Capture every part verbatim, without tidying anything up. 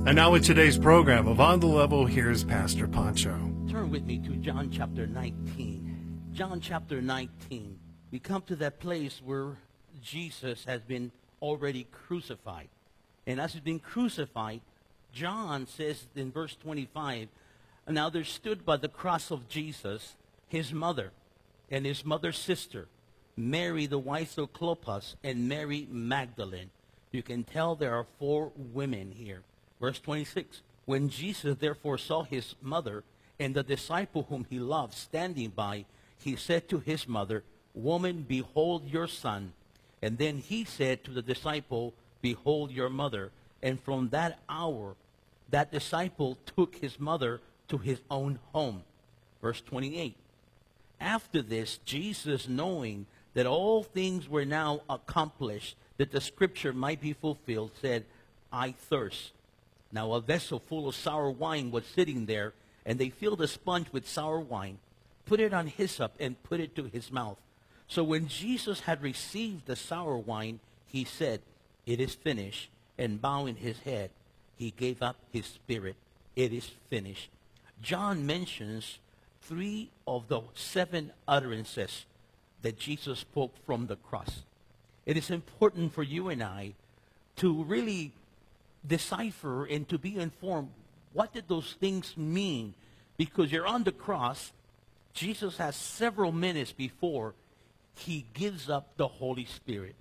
And now with today's program of On the Level, here's Pastor Pancho. Turn with me to John chapter nineteen. John chapter nineteen. We come to that place where Jesus has been already crucified. And as he's been crucified, John says in verse twenty-five, now there stood by the cross of Jesus his mother and his mother's sister, Mary the wife of Clopas, and Mary Magdalene. You can tell there are four women here. Verse twenty-six, when Jesus therefore saw his mother and the disciple whom he loved standing by, he said to his mother, Woman, behold your son. And then he said to the disciple, Behold your mother. And from that hour, that disciple took his mother to his own home. Verse twenty-eight, after this, Jesus, knowing that all things were now accomplished, that the scripture might be fulfilled, said, I thirst. Now a vessel full of sour wine was sitting there, and they filled a sponge with sour wine, put it on hyssop, and put it to his mouth. So when Jesus had received the sour wine, he said, It is finished, and bowing his head, he gave up his spirit. It is finished. John mentions three of the seven utterances that Jesus spoke from the cross. It is important for you and I to really decipher and to be informed, what did those things mean? Because you're on the cross, Jesus has several minutes before he gives up the Holy Spirit.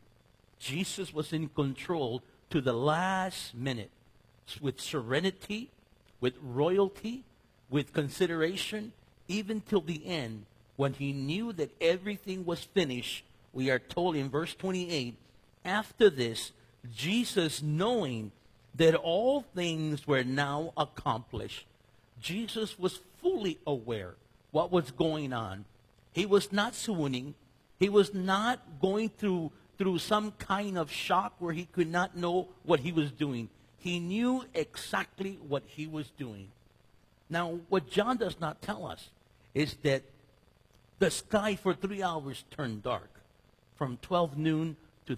Jesus was in control to the last minute, with serenity, with royalty, with consideration, even till the end, when he knew that everything was finished. We are told in verse twenty-eight, after this, Jesus, knowing that all things were now accomplished, Jesus was fully aware what was going on. He was not swooning. He was not going through, through some kind of shock where he could not know what he was doing. He knew exactly what he was doing. Now, what John does not tell us is that the sky for three hours turned dark, from twelve noon